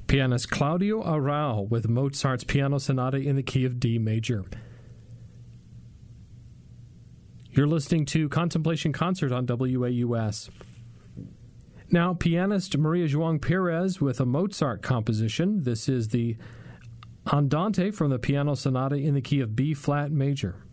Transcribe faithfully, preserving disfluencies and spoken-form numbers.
Pianist Claudio Arrau with Mozart's Piano Sonata in the key of D major. You're listening to Contemplation Concert on W A U S. Now, pianist Maria João Pires with a Mozart composition. This is the Andante from the Piano Sonata in the key of B flat major.